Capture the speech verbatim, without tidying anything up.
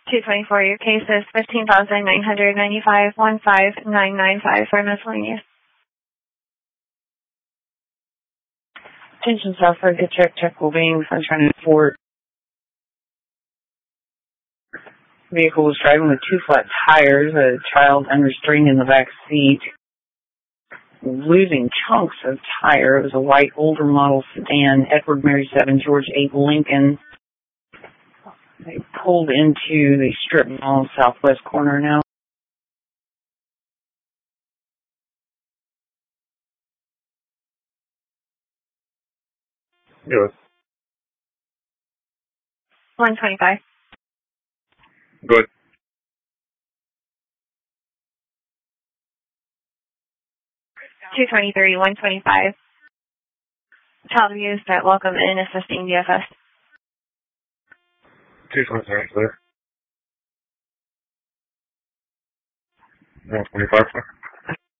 two twenty-four, your case is fifteen thousand nine hundred ninety-five, one five nine nine five for miscellaneous. Attention Southford, good check, check will be in Sunshine Fort. Vehicle was driving with two flat tires, a child unrestrained in the back seat, losing chunks of tire. It was a white older model sedan, Edward Mary seven, George eight Lincoln. They pulled into the strip mall southwest corner now. Good. one twenty-five. Good. two twenty-three, one twenty-five. Child abuse at Welcome Inn assisting D F S. two twenty-three, clear. one twenty-five, sir.